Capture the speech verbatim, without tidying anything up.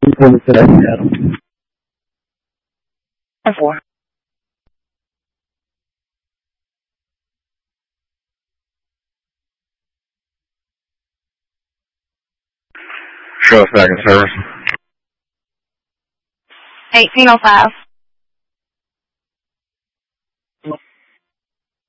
Four. Show us back in service. eighteen oh five.